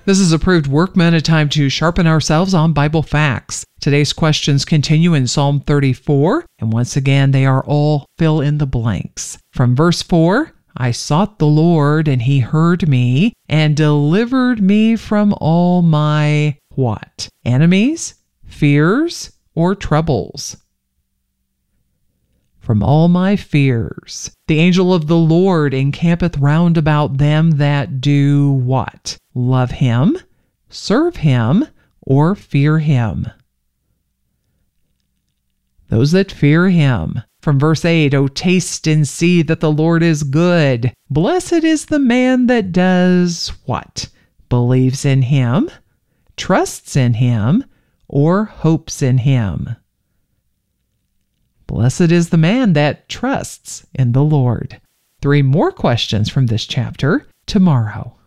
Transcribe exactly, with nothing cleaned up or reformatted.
This is Approved Workmen, a time to sharpen ourselves on Bible facts. Today's questions continue in Psalm thirty-four, and once again, they are all fill in the blanks. From verse four, I sought the Lord, and he heard me, and delivered me from all my what? Enemies, fears, or troubles? From all my fears. The angel of the Lord encampeth round about them that do what? Love him, serve him, or fear him. Those that fear him. From verse eight, O taste and see that the Lord is good. Blessed is the man that does what? Believes in him, trusts in him, or hopes in him. Blessed is the man that trusts in the Lord. Three more questions from this chapter tomorrow.